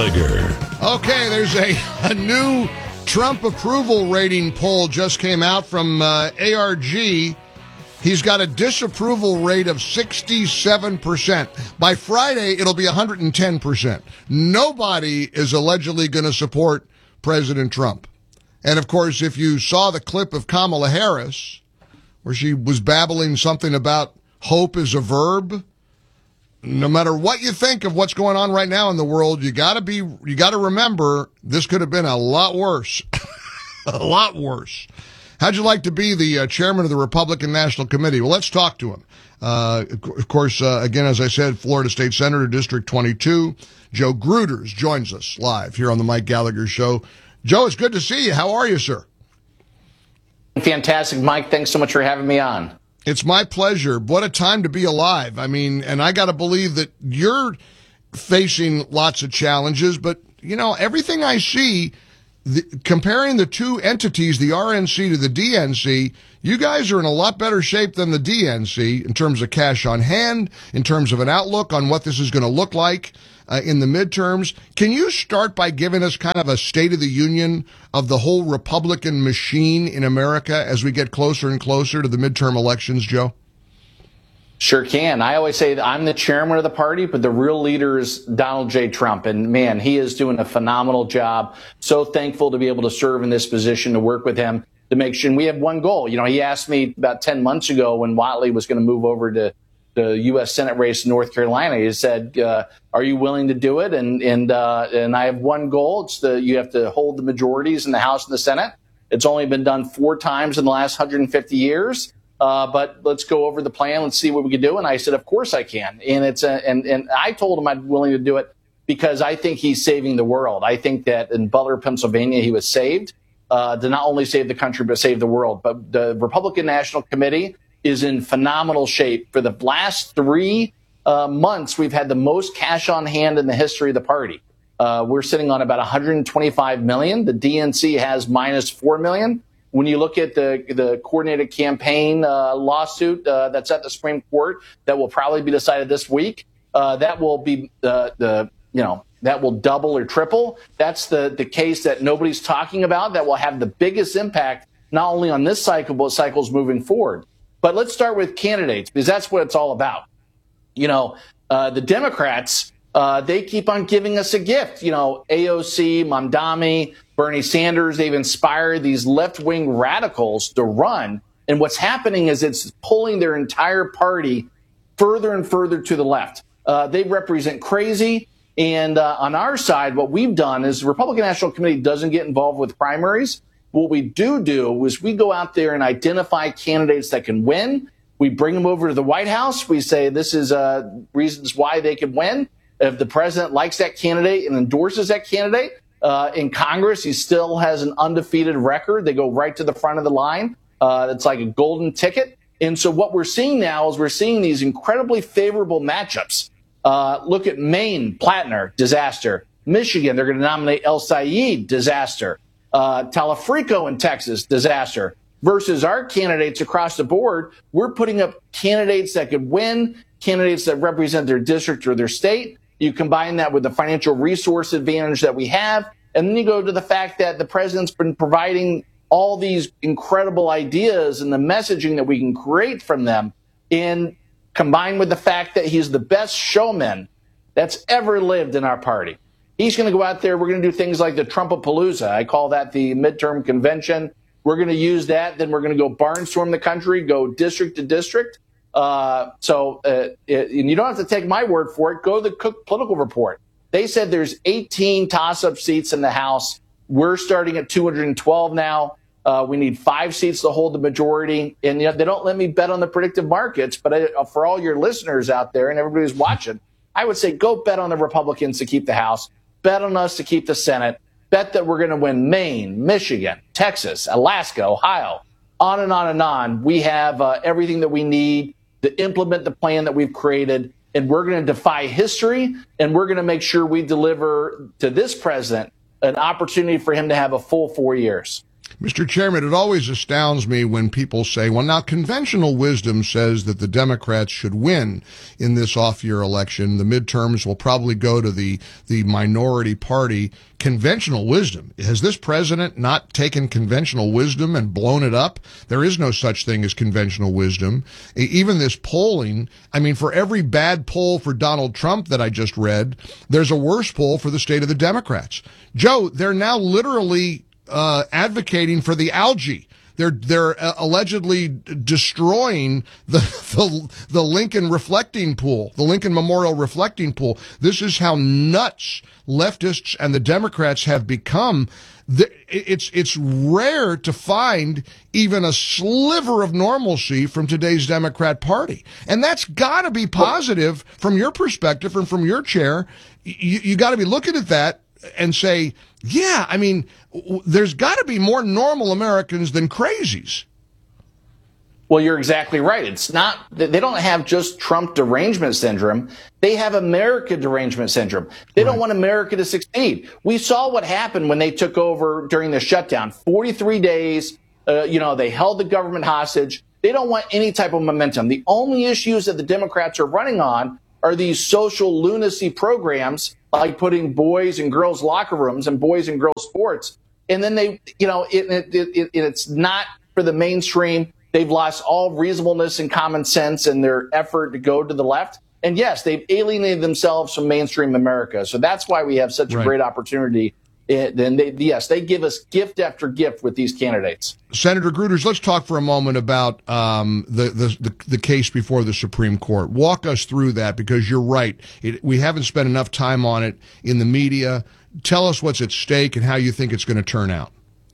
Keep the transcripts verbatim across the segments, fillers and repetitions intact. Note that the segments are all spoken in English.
Gallagher. Okay, there's a, a new Trump approval rating poll just came out from uh, A R G. He's got a disapproval rate of sixty-seven percent. By Friday, it'll be one hundred ten percent. Nobody is allegedly going to support President Trump. And, of course, if you saw the clip of Kamala Harris, where she was babbling something about hope is a verb, no matter what you think of what's going on right now in the world, you got to be, you got to remember this could have been a lot worse. A lot worse. How'd you like to be the uh, chairman of the Republican National Committee? Well, let's talk to him. Uh, of course, uh, again, as I said, Florida State Senator, District twenty-two, Joe Gruters joins us live here on the Mike Gallagher Show. Joe, it's good to see you. How are you, sir? Fantastic, Mike. Thanks so much for having me on. It's my pleasure. What a time to be alive. I mean, and I got to believe that you're facing lots of challenges, but, you know, everything I see, the, comparing the two entities, the R N C to the D N C, you guys are in a lot better shape than the D N C in terms of cash on hand, in terms of an outlook on what this is going to look like uh, in the midterms. Can you start by giving us kind of a state of the union of the whole Republican machine in America as we get closer and closer to the midterm elections, Joe? Sure can. I always say that I'm the chairman of the party, but the real leader is Donald J. Trump. And, man, he is doing a phenomenal job. So thankful to be able to serve in this position, to work with him, to make sure. And we have one goal. You know, he asked me about ten months ago when Whatley was going to move over to the U S Senate race in North Carolina. He said, uh, are you willing to do it? And and uh, and I have one goal. It's the you have to hold the majorities in the House and the Senate. It's only been done four times in the last one hundred fifty years. Uh, but let's go over the plan. Let's see what we can do. And I said, of course I can. And it's a, and, and I told him I'm willing to do it because I think he's saving the world. I think that in Butler, Pennsylvania, he was saved uh, to not only save the country, but save the world. But the Republican National Committee is in phenomenal shape. For the last three uh, months, we've had the most cash on hand in the history of the party. Uh, we're sitting on about one hundred twenty-five million. The D N C has minus four million. When you look at the the coordinated campaign uh, lawsuit uh, that's at the Supreme Court that will probably be decided this week, uh, that will be the the you know that will double or triple. That's the the case that nobody's talking about that will have the biggest impact not only on this cycle but cycles moving forward. But let's start with candidates because that's what it's all about. You know, uh, the Democrats. Uh, they keep on giving us a gift. You know, A O C, Mamdani, Bernie Sanders, they've inspired these left-wing radicals to run. And what's happening is it's pulling their entire party further and further to the left. Uh, they represent crazy. And uh, on our side, what we've done is the Republican National Committee doesn't get involved with primaries. What we do do is we go out there and identify candidates that can win. We bring them over to the White House. We say this is uh, reasons why they could win. If the president likes that candidate and endorses that candidate uh, in Congress, he still has an undefeated record. They go right to the front of the line. Uh, it's like a golden ticket. And so what we're seeing now is we're seeing these incredibly favorable matchups. Uh, look at Maine, Plattner, disaster. Michigan, they're going to nominate El Sayed, disaster. Uh, Talafrico in Texas, disaster. Versus our candidates across the board, we're putting up candidates that could win, candidates that represent their district or their state. You combine that with the financial resource advantage that we have, and then you go to the fact that the president's been providing all these incredible ideas and the messaging that we can create from them, and combined with the fact that he's the best showman that's ever lived in our party. He's going to go out there. We're going to do things like the Trumpapalooza. I call that the midterm convention. We're going to use that. Then we're going to go barnstorm the country, go district to district. Uh, so, uh, it, and you don't have to take my word for it. Go to the Cook Political Report. They said there's eighteen toss-up seats in the House. We're starting at two hundred twelve now. Uh, we need five seats to hold the majority. And you know, they don't let me bet on the predictive markets. But I, for all your listeners out there and everybody who's watching, I would say go bet on the Republicans to keep the House. Bet on us to keep the Senate. Bet that we're going to win Maine, Michigan, Texas, Alaska, Ohio, on and on and on. We have uh, everything that we need to implement the plan that we've created, and we're going to defy history, and we're going to make sure we deliver to this president an opportunity for him to have a full four years. Mister Chairman, it always astounds me when people say, well, now conventional wisdom says that the Democrats should win in this off-year election. The midterms will probably go to the, the minority party. Conventional wisdom. Has this president not taken conventional wisdom and blown it up? There is no such thing as conventional wisdom. Even this polling, I mean, for every bad poll for Donald Trump that I just read, there's a worse poll for the state of the Democrats. Joe, they're now literally Uh, advocating for the algae. They're they're uh, allegedly destroying the, the the Lincoln reflecting pool, the Lincoln Memorial reflecting pool. This is how nuts leftists and the Democrats have become. The, it's it's rare to find even a sliver of normalcy from today's Democrat Party, and that's got to be positive from your perspective and from your chair. You, you got to be looking at that and say, yeah, I mean, w- there's got to be more normal Americans than crazies. Well, you're exactly right. It's not, they don't have just Trump derangement syndrome. They have America derangement syndrome. They right. don't want America to succeed. We saw what happened when they took over during the shutdown. forty-three days, uh, you know, they held the government hostage. They don't want any type of momentum. The only issues that the Democrats are running on are these social lunacy programs, like putting boys and girls locker rooms and boys and girls sports. And then they, you know, it, it, it, it, it's not for the mainstream. They've lost all reasonableness and common sense in their effort to go to the left. And yes, they've alienated themselves from mainstream America. So that's why we have such right. a great opportunity. Then they, yes, they give us gift after gift with these candidates. Senator Gruters, let's talk for a moment about um, the, the, the the case before the Supreme Court. Walk us through that, because you're right. It, we haven't spent enough time on it in the media. Tell us what's at stake and how you think it's going to turn out.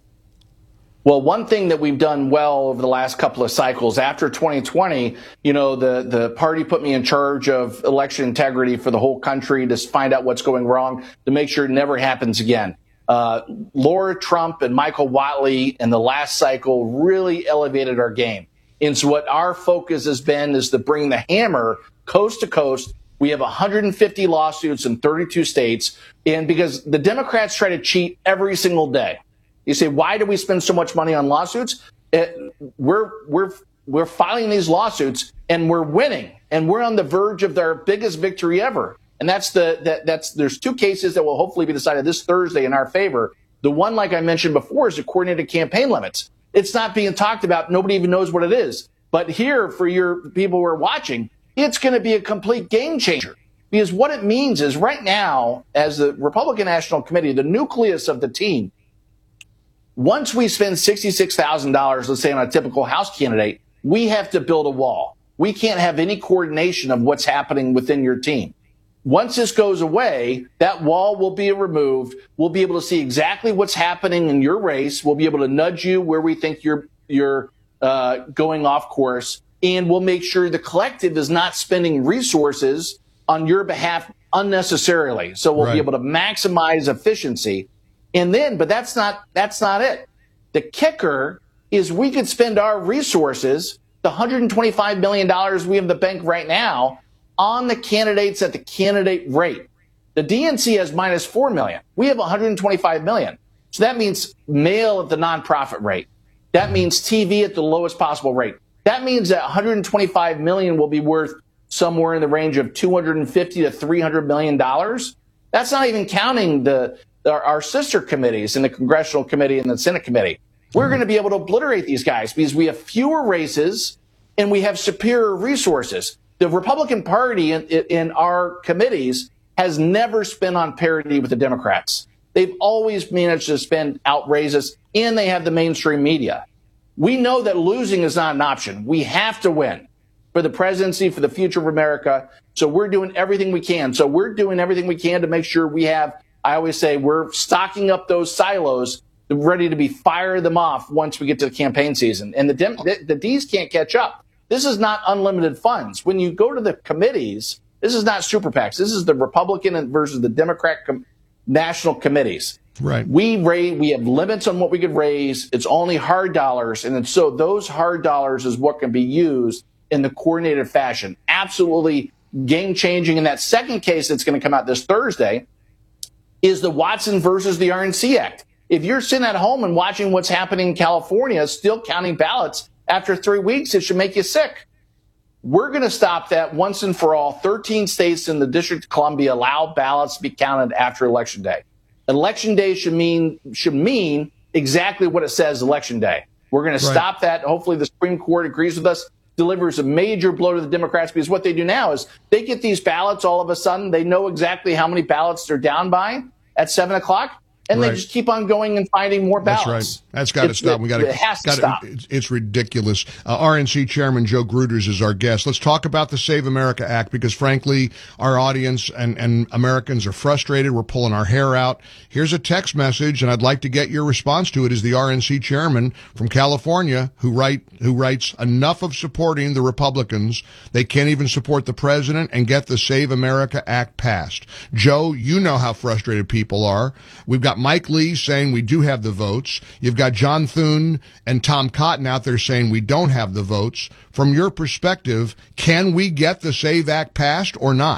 Well, one thing that we've done well over the last couple of cycles, after twenty twenty, you know, the, the party put me in charge of election integrity for the whole country to find out what's going wrong, to make sure it never happens again. Uh, Laura Trump and Michael Whatley in the last cycle really elevated our game. And so what our focus has been is to bring the hammer coast to coast. We have one hundred fifty lawsuits in thirty-two states. And because the Democrats try to cheat every single day. You say, why do we spend so much money on lawsuits? It, we're, we're, we're filing these lawsuits and we're winning, and we're on the verge of their biggest victory ever. And that's the, that, that's, there's two cases that will hopefully be decided this Thursday in our favor. The one, like I mentioned before, is the coordinated campaign limits. It's not being talked about. Nobody even knows what it is. But here, for your people who are watching, it's going to be a complete game changer. Because what it means is right now, as the Republican National Committee, the nucleus of the team, once we spend sixty-six thousand dollars, let's say, on a typical House candidate, we have to build a wall. We can't have any coordination of what's happening within your team. Once this goes away, that wall will be removed. We'll be able to see exactly what's happening in your race. We'll be able to nudge you where we think you're you're uh, going off course, and we'll make sure the collective is not spending resources on your behalf unnecessarily. So we'll right. be able to maximize efficiency. And then, but that's not that's not it. The kicker is we could spend our resources, the one hundred twenty-five million dollars we have in the bank right now, on the candidates at the candidate rate. The D N C has minus four million. We have one hundred twenty-five million. So that means mail at the nonprofit rate. That means T V at the lowest possible rate. That means that one hundred twenty-five million will be worth somewhere in the range of two hundred fifty to three hundred million dollars. That's not even counting the our, our sister committees in the Congressional Committee and the Senate Committee. We're going to be able to obliterate these guys because we have fewer races and we have superior resources. The Republican Party in, in our committees has never spent on parity with the Democrats. They've always managed to spend outrageous, and they have the mainstream media. We know that losing is not an option. We have to win for the presidency, for the future of America. So we're doing everything we can. So we're doing everything we can to make sure we have, I always say, we're stocking up those silos, ready to be fire them off once we get to the campaign season. And the, Dem- the, the D's can't catch up. This is not unlimited funds. When you go to the committees, this is not super PACs. This is the Republican versus the Democrat com- national committees. Right. We raise, we have limits on what we could raise. It's only hard dollars. And so those hard dollars is what can be used in the coordinated fashion. Absolutely game changing. And that second case that's going to come out this Thursday is the Watson versus the R N C Act. If you're sitting at home and watching what's happening in California, still counting ballots after three weeks, it should make you sick. We're going to stop that once and for all. thirteen states in the District of Columbia allow ballots to be counted after Election Day. Election Day should mean should mean exactly what it says Election Day. We're going to Right. stop that. Hopefully the Supreme Court agrees with us, delivers a major blow to the Democrats, because what they do now is they get these ballots all of a sudden. They know exactly how many ballots they're down by at seven o'clock. And Right. they just keep on going and finding more ballots. That's right. That's got to It's- stop. We got to. It has to gotta, stop. It's, it's ridiculous. Uh, R N C Chairman Joe Gruters is our guest. Let's talk about the Save America Act, because frankly, our audience and, and Americans are frustrated. We're pulling our hair out. Here's a text message, and I'd like to get your response to it. Is the R N C Chairman from California who write who writes enough of supporting the Republicans, they can't even support the president and get the Save America Act passed. Joe, you know how frustrated people are. We've got Mike Lee saying we do have the votes. You've got John Thune and Tom Cotton out there saying we don't have the votes. From your perspective, can we get the SAVE Act passed or not?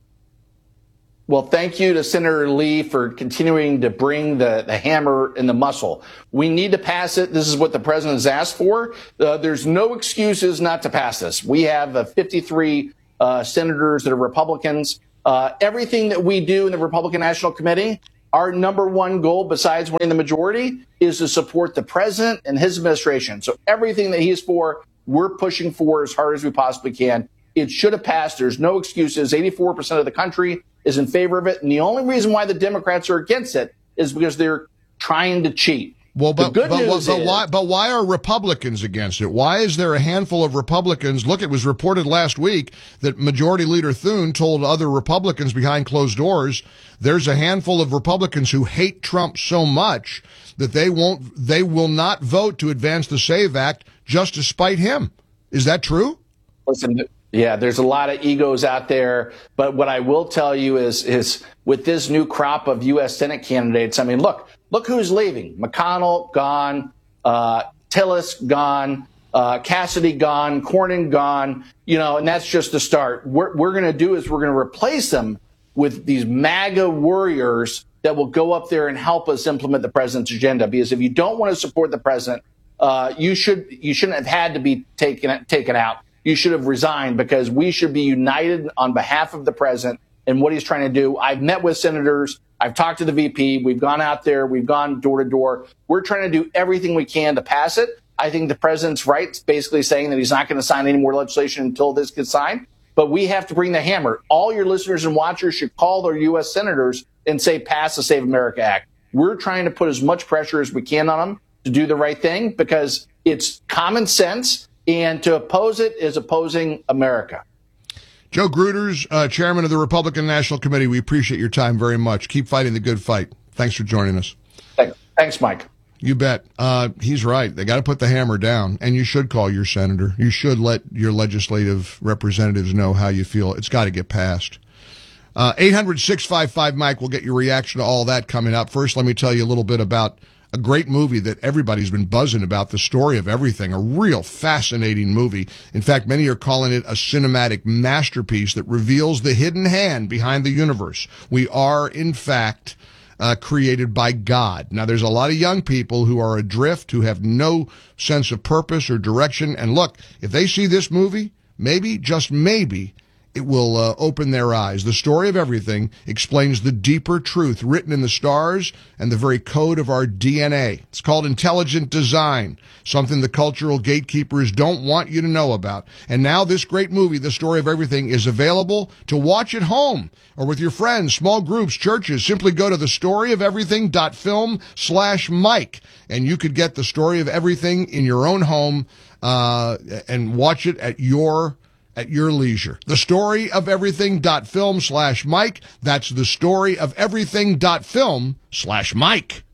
Well, thank you to Senator Lee for continuing to bring the, the hammer and the muscle. We need to pass it. This is what the president has asked for. Uh, there's no excuses not to pass this. We have uh, fifty-three uh, senators that are Republicans. Uh, everything that we do in the Republican National Committee, our number one goal, besides winning the majority, is to support the president and his administration. So everything that he's for, we're pushing for as hard as we possibly can. It should have passed. There's no excuses. eighty-four percent of the country is in favor of it. And the only reason why the Democrats are against it is because they're trying to cheat. Well, but, the good but, news but, is, why, but why are Republicans against it? Why is there a handful of Republicans? Look, it was reported last week that Majority Leader Thune told other Republicans behind closed doors there's a handful of Republicans who hate Trump so much that they won't, they will not vote to advance the SAVE Act just to spite him. Is that true? Listen, yeah, there's a lot of egos out there. But what I will tell you is, is with this new crop of U S Senate candidates, I mean, look, look who's leaving. McConnell, gone. Uh, Tillis, gone. Uh, Cassidy, gone. Cornyn, gone. You know, and that's just the start. What we're going to do is we're going to replace them with these MAGA warriors that will go up there and help us implement the president's agenda. Because if you don't want to support the president, uh, you should you shouldn't have had to be taken taken out. You should have resigned, because we should be united on behalf of the president and what he's trying to do. I've met with senators. I've talked to the V P. We've gone out there. We've gone door to door. We're trying to do everything we can to pass it. I think the president's right, basically saying that he's not going to sign any more legislation until this gets signed. But we have to bring the hammer. All your listeners and watchers should call their U S senators and say, pass the Save America Act. We're trying to put as much pressure as we can on them to do the right thing, because it's common sense. And to oppose it is opposing America. Joe Gruters, uh, chairman of the Republican National Committee, we appreciate your time very much. Keep fighting the good fight. Thanks for joining us. Thanks, Thanks Mike. You bet. Uh, he's right. They got to put the hammer down, and you should call your senator. You should let your legislative representatives know how you feel. It's got to get passed. Uh, eight hundred, six five five, Mike. We'll get your reaction to all that coming up. First, let me tell you a little bit about a great movie that everybody's been buzzing about, The Story of Everything, a real fascinating movie. In fact, many are calling it a cinematic masterpiece that reveals the hidden hand behind the universe. We are, in fact, uh, created by God. Now, there's a lot of young people who are adrift, who have no sense of purpose or direction. And look, if they see this movie, maybe, just maybe, it will uh, open their eyes. The Story of Everything explains the deeper truth written in the stars and the very code of our D N A. It's called Intelligent Design, something the cultural gatekeepers don't want you to know about. And now this great movie, The Story of Everything, is available to watch at home or with your friends, small groups, churches. Simply go to thestoryofeverything.film slash Mike, and you could get The Story of Everything in your own home uh, and watch it at your at your leisure. The story of everything.film slash Mike. That's the story of everything.film slash Mike.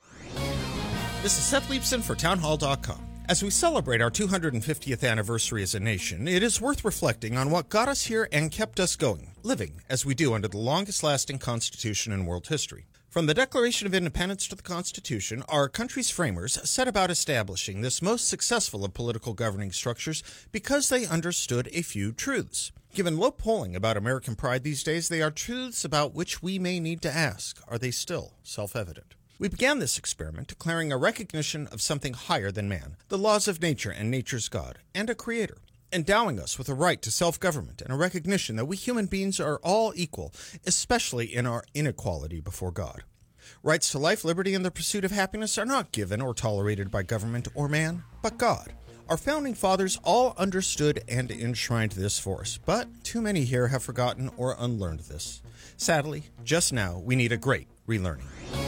This is Seth Leibson for townhall dot com. As we celebrate our two hundred fiftieth anniversary as a nation, it is worth reflecting on what got us here and kept us going, living as we do under the longest-lasting Constitution in world history. From the Declaration of Independence to the Constitution, our country's framers set about establishing this most successful of political governing structures because they understood a few truths. Given low polling about American pride these days, they are truths about which we may need to ask, are they still self-evident? We began this experiment declaring a recognition of something higher than man, the laws of nature and nature's God, and a creator, endowing us with a right to self-government and a recognition that we human beings are all equal, especially in our inequality before God. Rights to life, liberty, and the pursuit of happiness are not given or tolerated by government or man, but God. Our founding fathers all understood and enshrined this for us, but too many here have forgotten or unlearned this. Sadly, just now, we need a great relearning.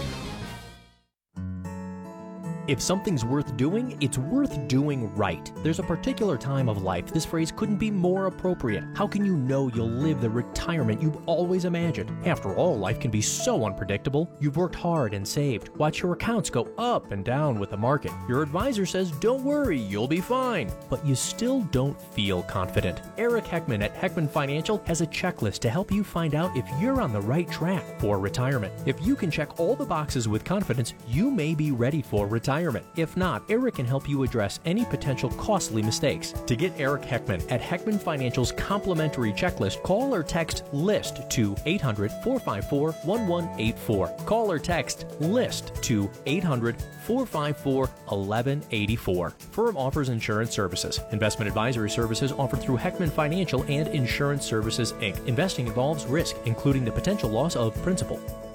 If something's worth doing, it's worth doing right. There's a particular time of life this phrase couldn't be more appropriate. How can you know you'll live the retirement you've always imagined? After all, life can be so unpredictable. You've worked hard and saved. Watch your accounts go up and down with the market. Your advisor says, don't worry, you'll be fine. But you still don't feel confident. Eric Heckman at Heckman Financial has a checklist to help you find out if you're on the right track for retirement. If you can check all the boxes with confidence, you may be ready for retirement. If not, Eric can help you address any potential costly mistakes. To get Eric Heckman at Heckman Financial's complimentary checklist, call or text LIST to eight hundred, four five four, one one eight four. Call or text LIST to eight hundred, four five four, one one eight four. Firm offers insurance services. Investment advisory services offered through Heckman Financial and Insurance Services, Incorporated. Investing involves risk, including the potential loss of principal.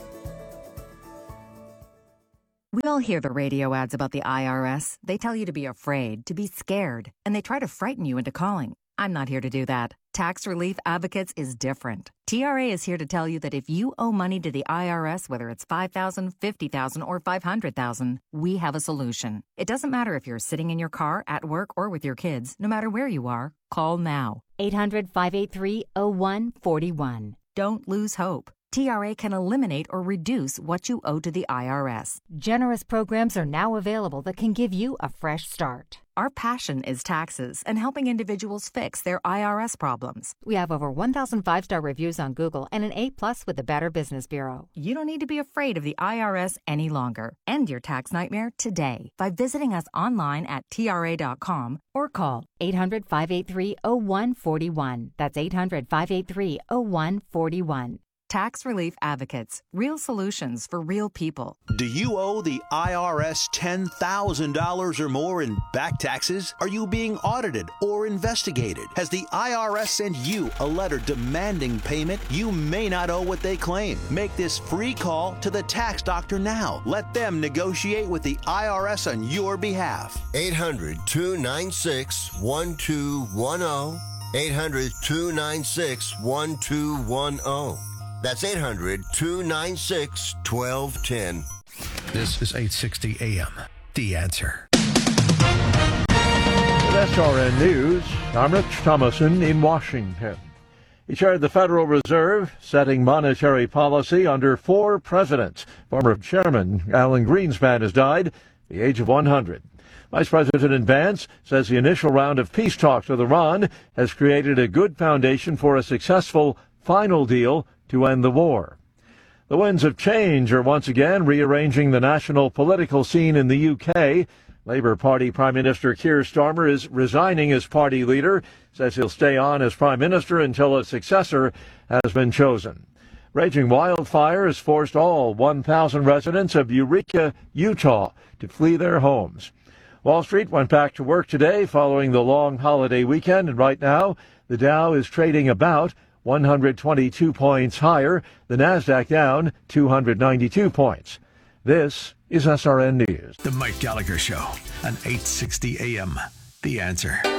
We all hear the radio ads about the I R S. They tell you to be afraid, to be scared, and they try to frighten you into calling. I'm not here to do that. Tax Relief Advocates is different. T R A is here to tell you that if you owe money to the I R S, whether it's five thousand dollars, fifty thousand dollars, or five hundred thousand dollars, we have a solution. It doesn't matter if you're sitting in your car, at work, or with your kids. No matter where you are, call now. eight hundred, five eight three, zero one four one. Don't lose hope. T R A can eliminate or reduce what you owe to the I R S. Generous programs are now available that can give you a fresh start. Our passion is taxes and helping individuals fix their I R S problems. We have over one thousand five-star reviews on Google and an A plus with the Better Business Bureau. You don't need to be afraid of the I R S any longer. End your tax nightmare today by visiting us online at T R A dot com or call eight hundred, five eight three, zero one four one. That's eight hundred, five eight three, zero one four one. Tax Relief Advocates. Real solutions for real people. Do you owe the I R S ten thousand dollars or more in back taxes? Are you being audited or investigated? Has the I R S sent you a letter demanding payment? You may not owe what they claim. Make this free call to the tax doctor now. Let them negotiate with the I R S on your behalf. eight hundred, two nine six, one two one zero. eight hundred, two nine six, one two one zero. That's eight hundred, two nine six, one two one zero. This is eight sixty A M. The Answer. With S R N News, I'm Rich Thomason in Washington. He chaired the Federal Reserve, setting monetary policy under four presidents. Former Chairman Alan Greenspan has died at the age of one hundred. Vice President Vance says the initial round of peace talks with Iran has created a good foundation for a successful final deal to end the war. The winds of change are once again rearranging the national political scene in the U K. Labour Party Prime Minister Keir Starmer is resigning as party leader, says he'll stay on as Prime Minister until a successor has been chosen. Raging wildfires forced all one thousand residents of Eureka, Utah, to flee their homes. Wall Street went back to work today following the long holiday weekend, and right now the Dow is trading about one hundred twenty-two points higher, the Nasdaq down two hundred ninety-two points. This is S R N News. The Mike Gallagher Show on eight sixty A M. The Answer.